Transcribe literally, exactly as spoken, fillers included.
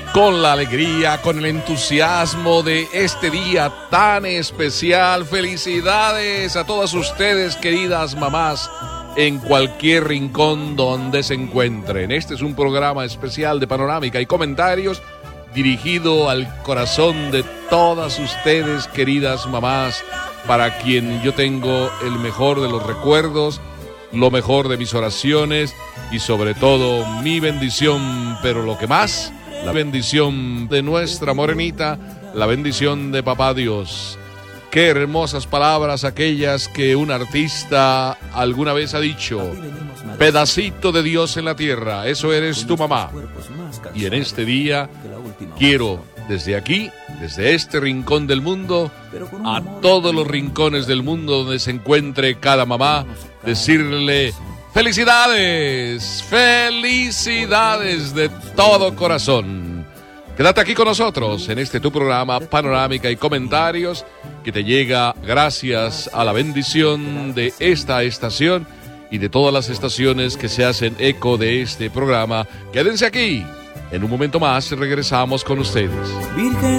con la alegría, con el entusiasmo de este día tan especial. Felicidades a todas ustedes, queridas mamás, en cualquier rincón donde se encuentren. Este es un programa especial de Panorámica y Comentarios dirigido al corazón de todas ustedes, queridas mamás, para quien yo tengo el mejor de los recuerdos, lo mejor de mis oraciones y sobre todo mi bendición, pero lo que más, la bendición de nuestra morenita, la bendición de Papá Dios. Qué hermosas palabras aquellas que un artista alguna vez ha dicho: pedacito de Dios en la tierra, eso eres tu mamá. Y en este día quiero desde aquí, desde este rincón del mundo, a todos los rincones del mundo donde se encuentre cada mamá, decirle felicidades, felicidades de todo corazón. Quédate aquí con nosotros en este tu programa Panorámica y Comentarios, que te llega gracias a la bendición de esta estación y de todas las estaciones que se hacen eco de este programa. Quédense aquí, en un momento más regresamos con ustedes. Virgen